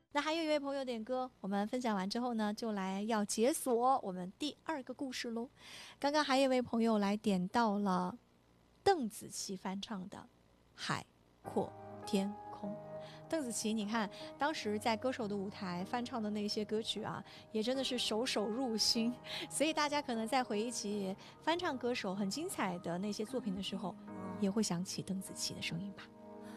那还有一位朋友点歌，我们分享完之后呢，就来要解锁我们第2个故事喽。刚刚还有一位朋友来点到了邓紫棋翻唱的《海阔天空》。邓紫棋，你看当时在歌手的舞台翻唱的那些歌曲啊，也真的是首首入心。所以大家可能在回忆起翻唱歌手很精彩的那些作品的时候，也会想起邓紫棋的声音吧。